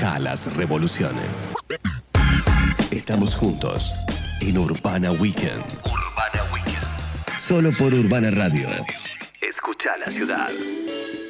Baja las revoluciones. Estamos juntos en Urbana Weekend. Urbana Weekend. Solo por Urbana Radio. Escucha la ciudad.